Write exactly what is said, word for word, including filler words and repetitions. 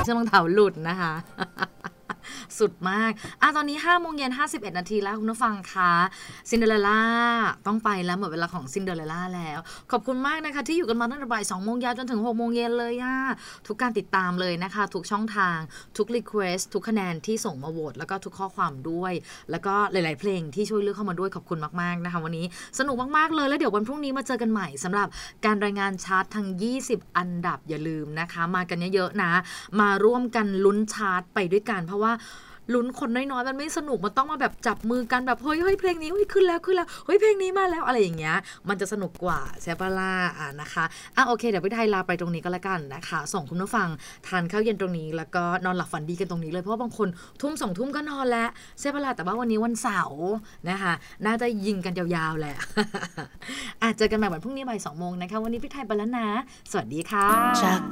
เสื้อรองเท้าหลุดนะคะสุดมากอ่ะตอนนี้ห้าโมงเย็นห้าสิบเอ็ดนาทีแล้วคุณผู้ฟังคะซินเดอเรลล่าต้องไปแล้วหมดเวลาของซินเดอเรลล่าแล้วขอบคุณมากนะคะที่อยู่กันมาตั้งแต่บ่ายสองโมงยาวจนถึงหกโมงเย็นเลยอ่ะทุกการติดตามเลยนะคะทุกช่องทางทุกรีเควสทุกคะแนนที่ส่งมาโหวตแล้วก็ทุกข้อความด้วยแล้วก็หลายๆเพลงที่ช่วยเลือกเข้ามาด้วยขอบคุณมากๆนะคะวันนี้สนุกมากๆเลยแล้วเดี๋ยววันพรุ่งนี้มาเจอกันใหม่สำหรับการรายงานชาร์ตทั้งยี่สิบอันดับอย่าลืมนะคะมากันเยอะๆนะมาร่วมกันลุ้นชาร์ตไปด้วยกันเพราะว่าลุ้นคนน้อยๆมันไม่สนุกมันต้องมาแบบจับมือกันแบบเฮ้ยเฮ้ยเพลงนี้เฮ้ยขึ้นแล้วขึ้นแล้วเฮ้ยเพลงนี้มาแล้วอะไรอย่างเงี้ยมันจะสนุกกว่าใช่ปะล่ะอ่ะนะคะอ่ะโอเคเดี๋ยวพี่ไทยลาไปตรงนี้ก็แล้วกันนะคะส่งคุณผู้ฟังทานข้าวเย็นตรงนี้แล้วก็นอนหลับฝันดีกันตรงนี้เลยเพราะว่าบางคนทุ่มสองทุ่มก็นอนแล้วใช่ปะล่ะแต่ว่าวันนี้วันเสาร์นะคะน่าจะยิงกันยาวๆแหละอ่ะเจอกันใหม่วันพรุ่งนี้บ่ายสองโมงนะคะวันนี้พี่ไทยไปแล้วนะสวัสดีค่ะจาก